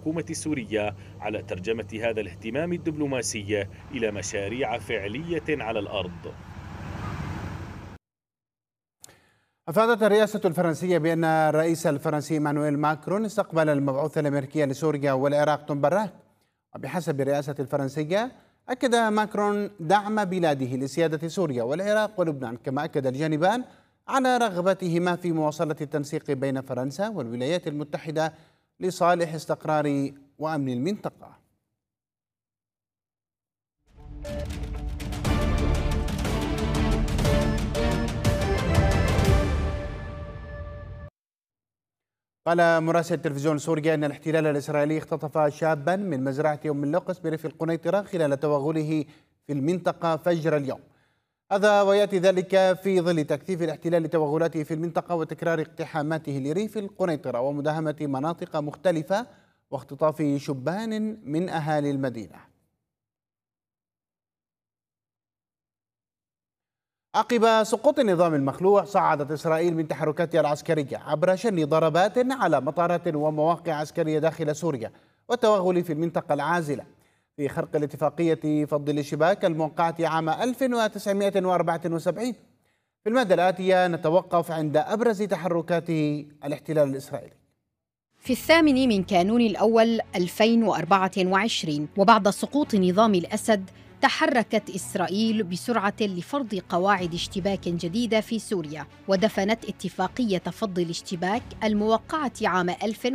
الحكومة السورية على ترجمة هذا الاهتمام الدبلوماسي إلى مشاريع فعلية على الأرض. أفادت الرئاسة الفرنسية بأن الرئيس الفرنسي مانويل ماكرون استقبل المبعوث الأمريكي لسوريا والعراق توم براك. وبحسب الرئاسة الفرنسية أكد ماكرون دعم بلاده لسيادة سوريا والعراق ولبنان، كما أكد الجانبان على رغبتهما في مواصلة التنسيق بين فرنسا والولايات المتحدة لصالح استقرار وأمن المنطقة. قال مراسل تلفزيون سوريا أن الاحتلال الإسرائيلي اختطف شابا من مزرعة أم اللقس بريف القنيطرة خلال توغله في المنطقة فجر اليوم. هذا ويأتي ذلك في ظل تكثيف الاحتلال لتوغلاته في المنطقة وتكرار اقتحاماته لريف القنيطرة ومداهمة مناطق مختلفة واختطاف شبان من أهالي المدينة. عقب سقوط النظام المخلوع صعدت إسرائيل من تحركاتها العسكرية عبر شن ضربات على مطارات ومواقع عسكرية داخل سوريا والتوغل في المنطقة العازلة في خرق الاتفاقية فض الاشتباك الموقعة عام 1974. في المادة الآتية نتوقف عند أبرز تحركات الاحتلال الإسرائيلي. في 8 من كانون الأول 2024 وبعد سقوط نظام الأسد تحركت إسرائيل بسرعة لفرض قواعد اشتباك جديدة في سوريا، ودفنت اتفاقية فض الاشتباك الموقعة عام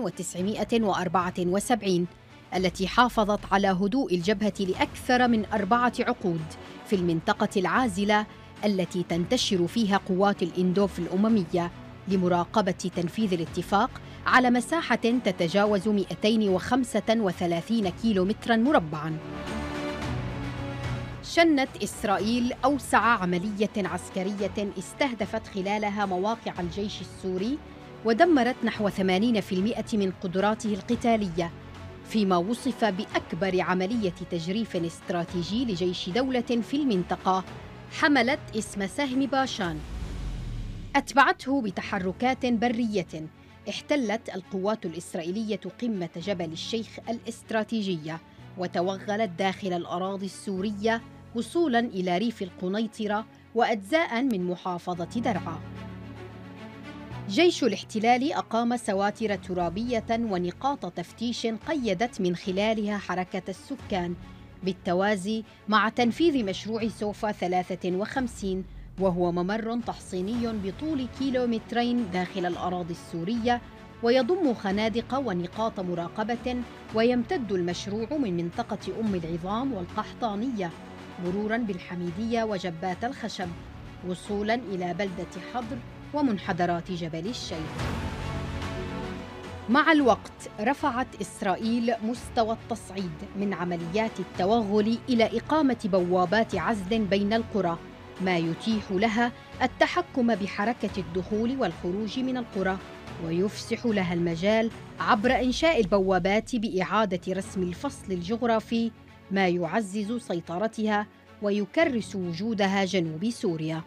1974 التي حافظت على هدوء الجبهة لأكثر من 4 عقود في المنطقة العازلة التي تنتشر فيها قوات الإندوف الأممية لمراقبة تنفيذ الاتفاق على مساحة تتجاوز 235 كيلومتراً مربعاً. شنت إسرائيل أوسع عملية عسكرية استهدفت خلالها مواقع الجيش السوري ودمرت نحو 80% من قدراته القتالية، فيما وصف بأكبر عملية تجريف استراتيجي لجيش دولة في المنطقة حملت اسم سهم باشان. أتبعته بتحركات برية. احتلت القوات الإسرائيلية قمة جبل الشيخ الاستراتيجية وتوغلت داخل الأراضي السورية وصولاً إلى ريف القنيطرة وأجزاء من محافظة درعا. جيش الاحتلال أقام سواتر ترابية ونقاط تفتيش قيدت من خلالها حركة السكان بالتوازي مع تنفيذ مشروع سوفا 53، وهو ممر تحصيني بطول كيلومترين داخل الأراضي السورية ويضم خنادق ونقاط مراقبة، ويمتد المشروع من منطقة أم العظام والقحطانية مروراً بالحميدية وجبات الخشب وصولاً إلى بلدة حضر ومنحدرات جبل الشيخ. مع الوقت رفعت إسرائيل مستوى التصعيد من عمليات التوغل إلى إقامة بوابات عزل بين القرى، ما يتيح لها التحكم بحركة الدخول والخروج من القرى ويفسح لها المجال عبر إنشاء البوابات بإعادة رسم الفصل الجغرافي، ما يعزز سيطرتها ويكرس وجودها جنوب سوريا.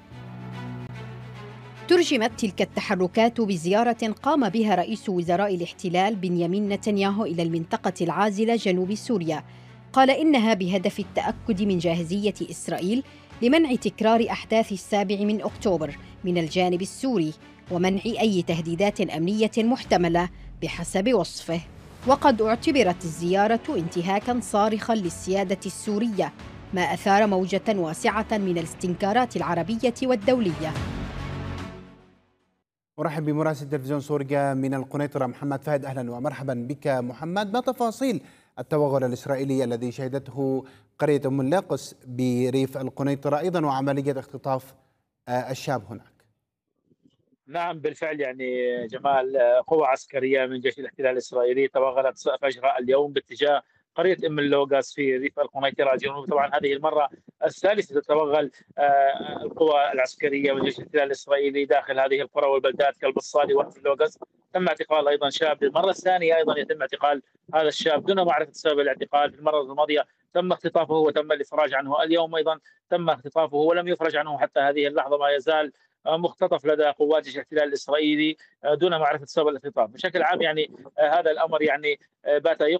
ترجمت تلك التحركات بزيارة قام بها رئيس وزراء الاحتلال بنيامين نتنياهو إلى المنطقة العازلة جنوب سوريا. قال إنها بهدف التأكد من جاهزية إسرائيل لمنع تكرار أحداث 7 أكتوبر من الجانب السوري ومنع أي تهديدات أمنية محتملة بحسب وصفه. وقد اعتبرت الزيارة انتهاكاً صارخاً للسيادة السورية، ما أثار موجة واسعة من الاستنكارات العربية والدولية. أرحب بمراسل تلفزيون سوريا من القنيطرة محمد فهد. أهلا ومرحبا بك محمد. ما تفاصيل التوغل الإسرائيلي الذي شهدته قرية أم اللاقس بريف القنيطرة أيضا وعملية اختطاف الشاب هناك؟ نعم بالفعل جمال، قوة عسكرية من جيش الاحتلال الإسرائيلي توغلت فجر اليوم باتجاه قرية أم اللوغاس في ريف القنيطرة الجنوبي. طبعا هذه المرة الثالثة تتوغل القوى العسكرية من جيش الاحتلال الإسرائيلي داخل هذه القرى والبلدات كالبصالي وأم اللوغاس. تم اعتقال أيضا شاب للمرة الثانية، أيضا يتم اعتقال هذا الشاب دون معرفة سبب الاعتقال. في المرة الماضية تم اختطافه وتم الإفراج عنه، اليوم أيضا تم اختطافه ولم يفرج عنه حتى هذه اللحظة، ما يزال مختطف لدى قوات الاحتلال الاسرائيلي دون معرفه سبب الاختطاف. بشكل عام هذا الامر بات